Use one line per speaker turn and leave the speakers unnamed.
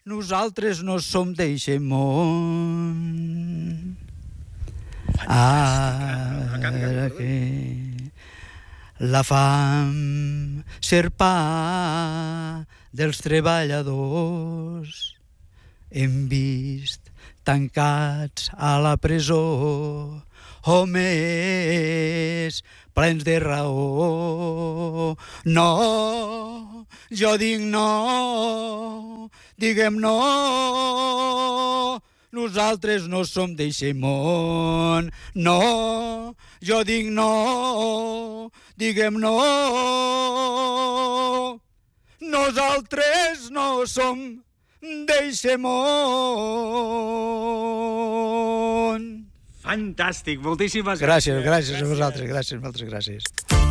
nosaltres no som d'eixe món. Ara que la fam ser pa dels treballadors hem vist tancats a la presó homes plens de raó. No, jo dic no, diguem no, nosaltres no som d'eixe món. No, jo dic no, diguem no, nosaltres no som d'eixe món.
Fantàstic, moltíssimes
gràcies. Gràcies a vosaltres, gràcies, moltes gràcies.